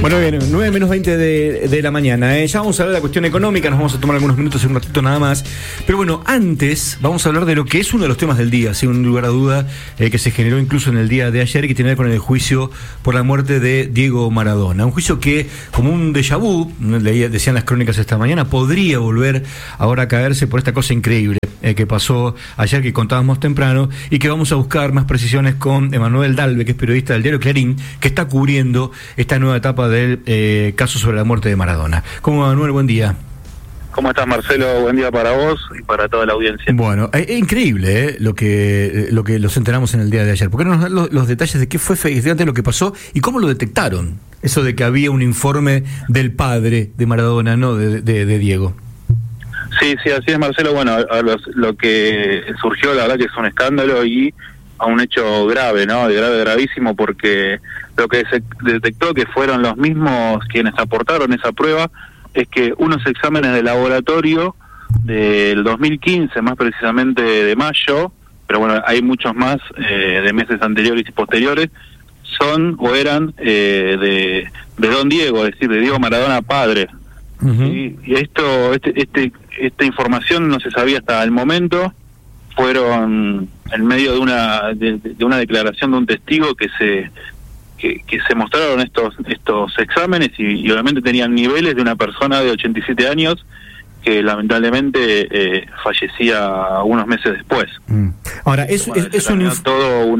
Bueno, bien, 9 menos 20 de la mañana. Ya vamos a hablar de la cuestión económica, nos vamos a tomar algunos minutos en un ratito nada más. Pero bueno, antes vamos a hablar de lo que es uno de los temas del día, sin lugar a duda, que se generó incluso en el día de ayer y que tiene que ver con el juicio por la muerte de Diego Maradona. Un juicio que, como un déjà vu, decían las crónicas esta mañana, podría volver ahora a caerse por esta cosa increíble que pasó ayer, que contábamos temprano, y que vamos a buscar más precisiones con Emanuel Dalve, que es periodista del diario Clarín, que está cubriendo esta nueva etapa del caso sobre la muerte de Maradona. ¿Cómo va, Manuel? Buen día. ¿Cómo estás, Marcelo? Buen día para vos y para toda la audiencia. Bueno, es increíble lo que los enteramos en el día de ayer. ¿Por qué no nos dan los detalles de qué fue efectivamente lo que pasó y cómo lo detectaron? Eso de que había un informe del padre de Maradona, no de Diego. Sí, así es, Marcelo. Bueno, lo que surgió, la verdad que es un escándalo y a un hecho grave, ¿no? Gravísimo, porque lo que se detectó, que fueron los mismos quienes aportaron esa prueba, es que unos exámenes de laboratorio del 2015, más precisamente de mayo, pero bueno, hay muchos más de meses anteriores y posteriores, son o eran de Don Diego, es decir, de Diego Maradona padre. Uh-huh. Y esta información no se sabía hasta el momento. Fueron en medio de una declaración de un testigo que se mostraron estos exámenes y obviamente tenían niveles de una persona de 87 años que lamentablemente fallecía unos meses después. Ahora, es todo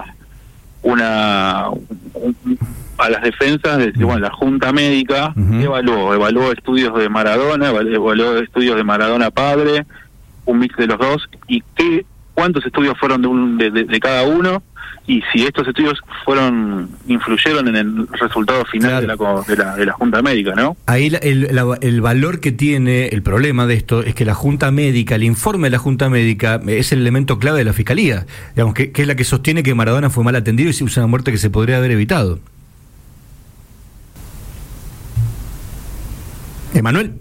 a las defensas de decir, bueno, la Junta Médica evaluó estudios de Maradona, evaluó estudios de Maradona padre, un mix de los dos, y cuántos estudios fueron de cada uno, y si estos estudios influyeron en el resultado final, claro, de la Junta Médica, ¿no? Ahí el valor que tiene el problema de esto es que la Junta Médica, el informe de la Junta Médica es el elemento clave de la Fiscalía, digamos, que es la que sostiene que Maradona fue mal atendido y se usa una muerte que se podría haber evitado. ¿Emanuel?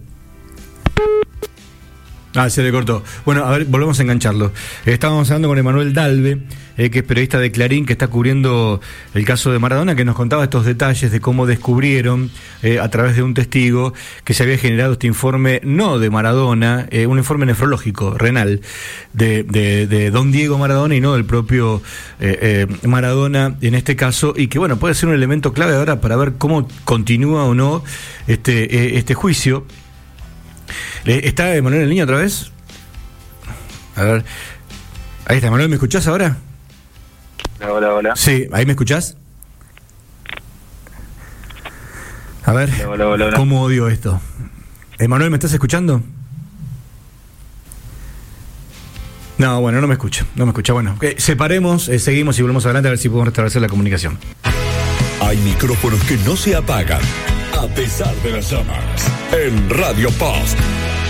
Se le cortó. Bueno, a ver, volvemos a engancharlo. Estábamos hablando con Emanuel Dalve, que es periodista de Clarín, que está cubriendo el caso de Maradona, que nos contaba estos detalles de cómo descubrieron, a través de un testigo, que se había generado este informe, no de Maradona, un informe nefrológico, renal, de Don Diego Maradona y no del propio Maradona en este caso, y que, bueno, puede ser un elemento clave ahora para ver cómo continúa o no este juicio. ¿Está Emanuel en línea otra vez? A ver. Ahí está, Emanuel, ¿me escuchás ahora? Hola. Sí, ¿ahí me escuchás? A ver, hola. ¿Cómo odio esto? Emanuel, ¿me estás escuchando? No, bueno, no me escucha. Bueno, separemos, seguimos y volvemos adelante a ver si podemos restablecer la comunicación. Hay micrófonos que no se apagan a pesar de las llamas. En Radio Post.